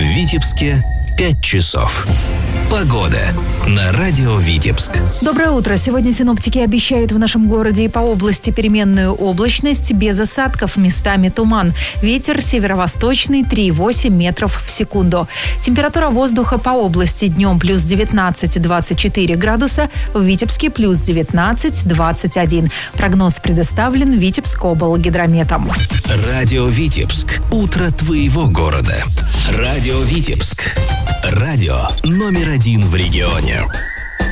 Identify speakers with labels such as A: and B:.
A: Витебске 5 часов. Погода на радио Витебск.
B: Доброе утро. Сегодня синоптики обещают в нашем городе и по области переменную облачность, без осадков, местами туман. Ветер северо-восточный 3,8 метров в секунду. Температура воздуха по области днем плюс 19-24 градуса, в Витебске плюс 19-21. Прогноз предоставлен Витебскоблгидрометом.
A: Радио Витебск. Утро твоего города. Радио Витебск. Радио номер 1 в регионе.